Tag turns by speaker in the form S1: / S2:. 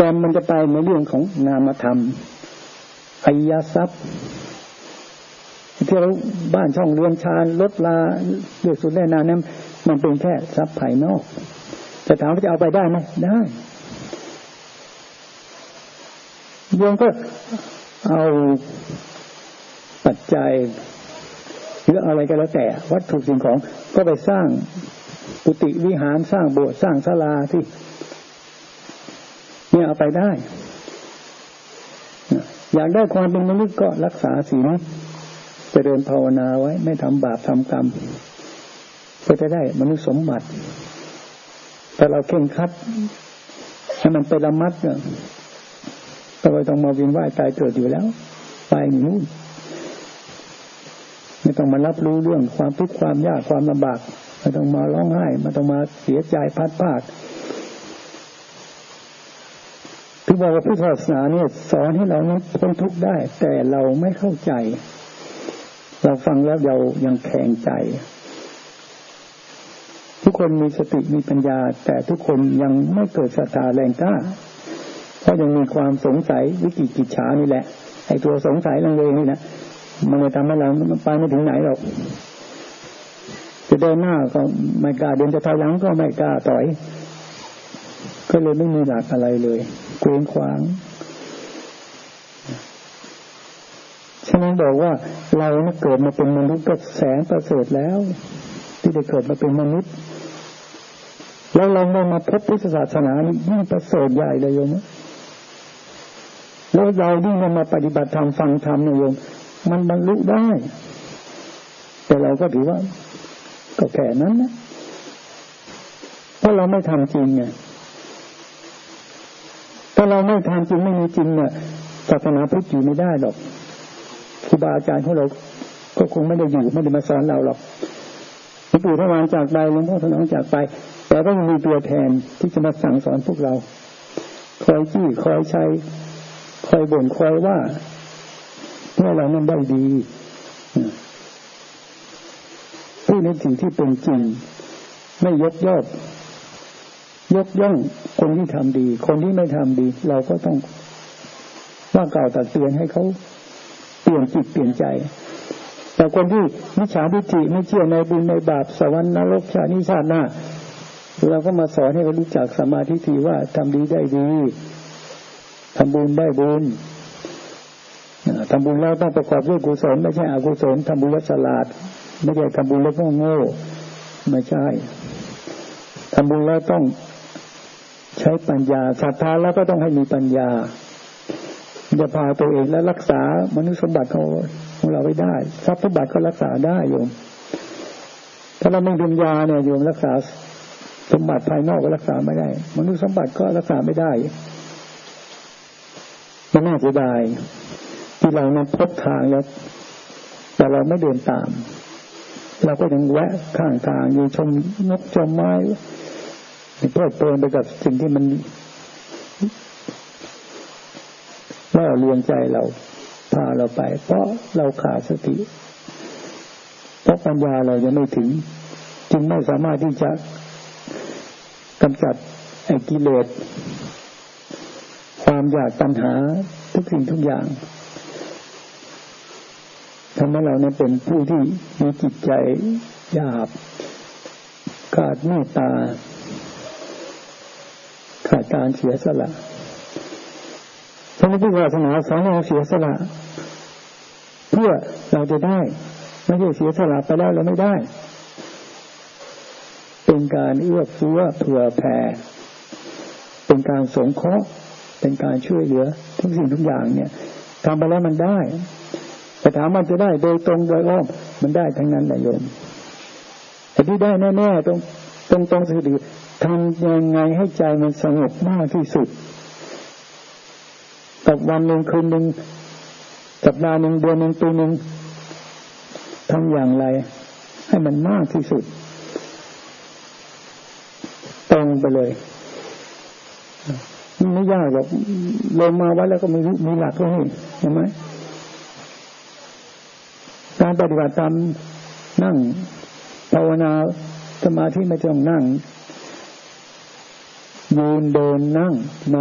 S1: แต่มันจะไปในเรื่องของนามธรรมอริยทรัพย์ที่เราบ้านช่องเรือนชานรถลาเรื่องสุดแน่นอนนั้นมันเป็นแค่ทรัพย์ภายนอกแต่ถามว่าจะเอาไปได้ไหมได้โยมก็เอาปัจจัยหรืออะไรก็แล้วแต่วัตถุสิ่งของก็ไปสร้างกุฏิวิหารสร้างโบสถ์สร้างศาลาที่เนี่ยเอาไปได้อยากได้ความเป็นมนุษย์ก็รักษาศีลเจริญภาวนาไว้ไม่ทำบาปทำกรรมก็จะได้มนุษย์สมบัติแต่เราเข่งคัดให้มันไประมัดเนี่ยเราต้องมาเวียนว่ายตายเกิดอยู่แล้วไปนู่นไม่ต้องมารับรู้เรื่องความทุกข์ความยากความลำบากไม่ต้องมาร้องไห้ไม่ต้องมาเสียใจพัดพลาดที่บอกว่าพุทธศาสนาเนี่ยสอนให้เราพ้นทุกข์ได้แต่เราไม่เข้าใจเราฟังแล้วเรายังแข็งใจทุกคนมีสติมีปัญญาแต่ทุกคนยังไม่เกิดศรัทธาแรงกล้าเพราะยังมีความสงสัยวิจิกิจฉานี่แหละไอ้ตัวสงสัยลังเลนี่นะมันจะทำให้เราไปไม่ถึงไหนหรอกจะเดินหน้าก็ไม่กล้าเดินจะถอยหลังก็ไม่กล้าถอยก็เลยไม่มีหลักอะไรเลยเคว้งคว้างฉะนั้นบอกว่าเราเกิดมาเป็นมนุษย์ก็แสนประเสริฐแล้วที่ได้เกิดมาเป็นมนุษย์แล้วเราได้มาพบพุทธศาสนานี่ยิ่งประเสริฐใหญ่เลยโยมแล้วเราที่มาปฏิบัติธรรมฟังธรรมเนี่ยโยมมันบรรลุได้แต่เราก็ถือว่าก็แค่นั้นนะเพราะเราไม่ทำจริงไงถ้าเราไม่ทำจริงไม่มีจริงเนี่ยศาสนาพุทธอยู่ไม่ได้หรอกครูบาอาจารย์ของเราก็คงไม่ได้อยู่ไม่ได้มาสอนเราหรอกหลวงปู่ทวารจากไปหลวงพ่อถนอมจากไปแต่ก็ยังมีตัวแทนที่จะมาสั่งสอนพวกเราคอยจี้คอยใช้คอยบ่นคอยว่าเพื่อเรานั้นได้ดีพูดในสิ่งที่เป็นจริงไม่ยกย่องคนที่ทำดีคนที่ไม่ทำดีเราก็ต้องว่ากล่าวตักเตือนให้เขาเปลี่ยนจิตเปลี่ยนใจแต่คนที่มิจฉาทิฏฐิไม่เชื่อในบุญในบาปสวรรค์นรกชาตินี้ชาติหน้าเราก็มาสอนให้เขารู้จักสัมมาทิฏฐิว่าทำดีได้ดีทำบุญได้บุญทำบุญแล้วต้องประกอบด้วยกุศลไม่ใช่อกุศลทำบุญแล้วฉลาดไม่ใช่ทำบุญแล้วโง่ไม่ใช่ทำบุญแล้วต้องใช้ปัญญาศรัทธาแล้วก็ต้องให้มีปัญญาจะพาตัวเองและรักษามนุษย์สมบัติของเราไว้ได้ทรัพย์สมบัติก็รักษาได้โยมถ้าเราไม่มีปัญญาเนี่ยโยมรักษาสมบัติภายนอกก็รักษาไม่ได้มนุษย์สมบัติก็รักษาไม่ได้มันน่าเสียดายที่เรานั้นพบทางแล้วแต่เราไม่เดินตามเราก็ยังแวะข้างทางอยู่ชมนกชมไม้เพลิดเพลินไปกับสิ่งที่มันล่อลวงใจเราพาเราไปเพราะเราขาดสติเพราะปัญญาเรายังไม่ถึงจึงไม่สามารถที่จะกำจัดไอ้กิเลสความอยากตัณหาทุกสิ่งทุกอย่างทำให้เราเนี่ยเป็นผู้ที่มีจิตใจหยาบขาดเมตตาขาดการเสียสละพระพุทธศาสนาสอนให้เราเสียสละเพื่อเราจะได้ไม่ใช่เสียสละไปแล้วเราไม่ได้เป็นการเอื้อเฟื้อเผื่อแผ่เป็นการสงเคราะห์เป็นการช่วยเหลือทุกสิ่งทุกอย่างเนี่ยทำไปแล้วมันได้แต่ถามมันจะได้โดยตรงโดยอ้อมมันได้ทั้งนั้นแหละโยมแต่ที่ได้แน่ๆตรงคือทำยังไงให้ใจมันสงบมากที่สุดกับวันหนึ่งคืนหนึ่งสัปดาห์หนึ่งเดือนหนึ่งปีหนึ่งทำอย่างไรให้มันมากที่สุดตรงไปเลยไม่ยากหรอกลงมาไว้แล้วก็มีหลักตรงนี้เห็นไหมการปฏิบัติตามนั่งภาวนาสมาธิไม่ต้องนั่งยืนเดินนั่ง